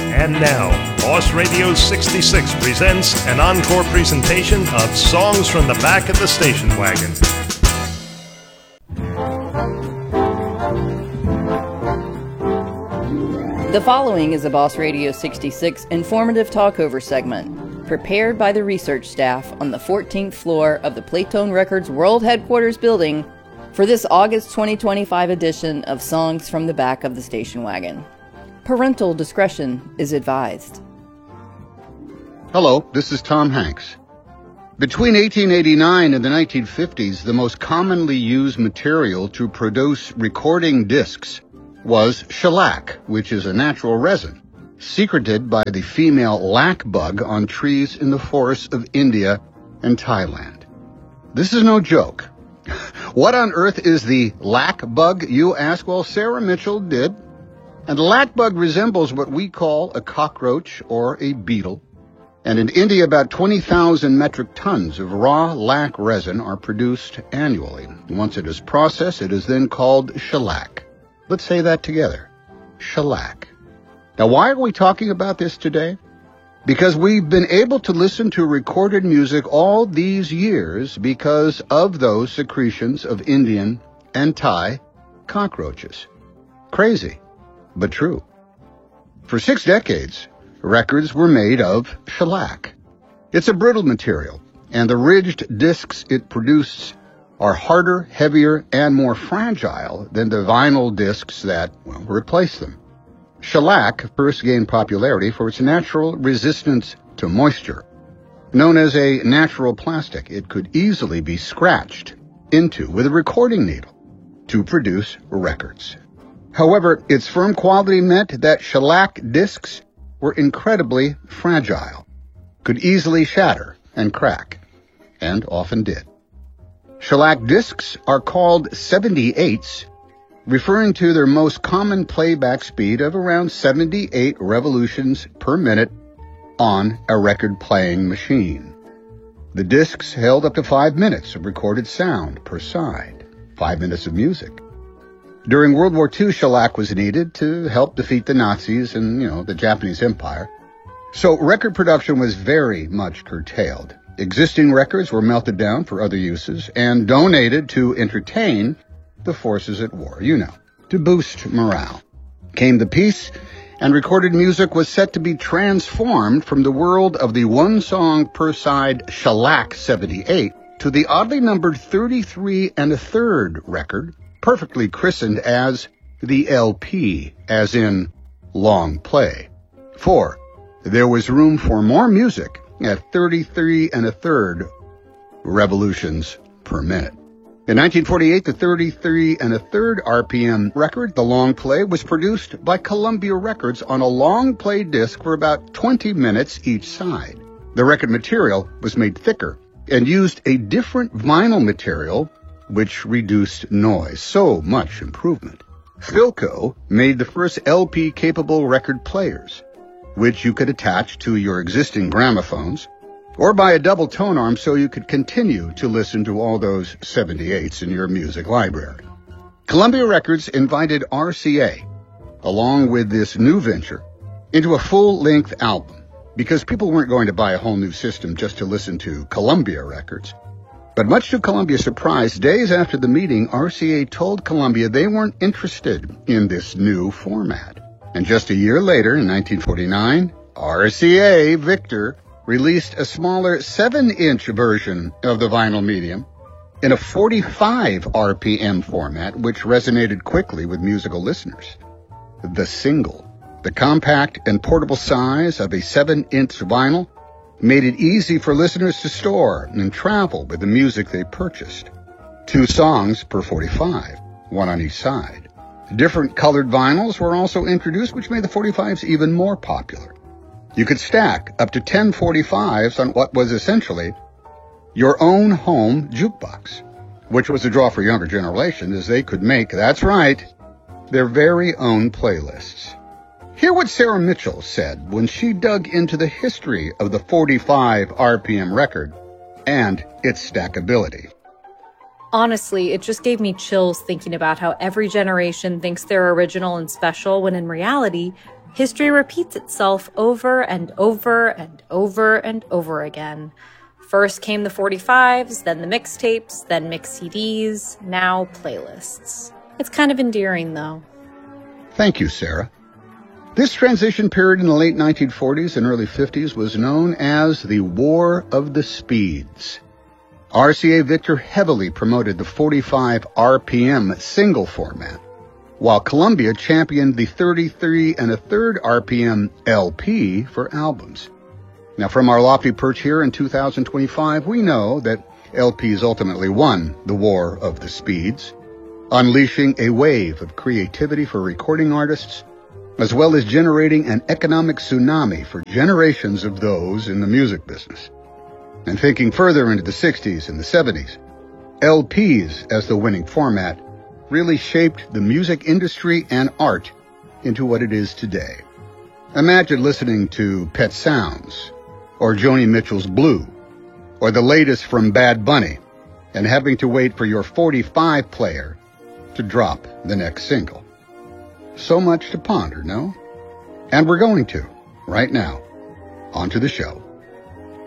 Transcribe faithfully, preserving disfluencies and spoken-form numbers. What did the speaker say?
And now, Boss Radio sixty-six presents an encore presentation of Songs from the Back of the Station Wagon. The following is a Boss Radio sixty-six informative talkover segment, prepared by the research staff on the fourteenth floor of the Playtone Records World Headquarters building for this August twenty twenty-five edition of Songs from the Back of the Station Wagon. Parental discretion is advised. Hello, this is Tom Hanks. Between eighteen eighty-nine and the nineteen fifties, the most commonly used material to produce recording discs was shellac, which is a natural resin, secreted by the female lac bug on trees in the forests of India and Thailand. This is no joke. What on earth is the lac bug, you ask? Well, Sarah Mitchell did. And the lac bug resembles what we call a cockroach or a beetle. And in India, about twenty thousand metric tons of raw lac resin are produced annually. Once it is processed, it is then called shellac. Let's say that together. Shellac. Now, why are we talking about this today? Because we've been able to listen to recorded music all these years because of those secretions of Indian and Thai cockroaches. Crazy, but true. For six decades, records were made of shellac. It's a brittle material, and the ridged discs it produces are harder, heavier, and more fragile than the vinyl discs that, well, replace them. Shellac first gained popularity for its natural resistance to moisture. Known as a natural plastic, it could easily be scratched into with a recording needle to produce records. However, its firm quality meant that shellac discs were incredibly fragile, could easily shatter and crack, and often did. Shellac discs are called seventy-eights, referring to their most common playback speed of around seventy-eight revolutions per minute on a record-playing machine. The discs held up to five minutes of recorded sound per side, five minutes of music. During World War Two, shellac was needed to help defeat the Nazis and, you know, the Japanese Empire. So record production was very much curtailed. Existing records were melted down for other uses and donated to entertain the forces at war, you know, to boost morale. Came the peace, and recorded music was set to be transformed from the world of the one song per side shellac seventy-eight to the oddly numbered thirty-three and a third record, perfectly christened as the L P, as in long play. For there was room for more music at thirty-three and a third revolutions per minute. In nineteen forty-eight, the thirty-three and a third R P M record, the long play, was produced by Columbia Records on a long play disc for about twenty minutes each side. The record material was made thicker and used a different vinyl material which reduced noise. So much improvement. Philco made the first L P-capable record players, which you could attach to your existing gramophones, or buy a double tone arm so you could continue to listen to all those seventy-eights in your music library. Columbia Records invited R C A, along with this new venture, into a full-length album, because people weren't going to buy a whole new system just to listen to Columbia Records. But much to Columbia's surprise, days after the meeting, R C A told Columbia they weren't interested in this new format. And just a year later, in nineteen forty-nine, R C A Victor released a smaller seven-inch version of the vinyl medium in a forty-five R P M format, which resonated quickly with musical listeners. The single, the compact and portable size of a seven-inch vinyl, made it easy for listeners to store and travel with the music they purchased. Two songs per forty-five, one on each side. Different colored vinyls were also introduced, which made the forty-fives even more popular. You could stack up to ten forty-fives on what was essentially your own home jukebox, which was a draw for younger generations as they could make, that's right, their very own playlists. Hear what Sarah Mitchell said when she dug into the history of the forty-five R P M record and its stackability. Honestly, it just gave me chills thinking about how every generation thinks they're original and special when in reality, History repeats itself over and over and over and over again. First came the forty-fives, then the mixtapes, then mix C Ds, now playlists. It's kind of endearing, though. Thank you, Sarah. This transition period in the late nineteen forties and early fifties was known as the War of the Speeds. R C A Victor heavily promoted the forty-five R P M single format, while Columbia championed the thirty-three and a third R P M L P for albums. Now, from our lofty perch here in two thousand twenty-five, we know that L Ps ultimately won the War of the Speeds, unleashing a wave of creativity for recording artists, as well as generating an economic tsunami for generations of those in the music business. And thinking further into the sixties and the seventies, L Ps as the winning format really shaped the music industry and art into what it is today. Imagine listening to Pet Sounds, or Joni Mitchell's Blue, or the latest from Bad Bunny, and having to wait for your forty-five player to drop the next single. So much to ponder, no? And we're going to, right now. On to the show.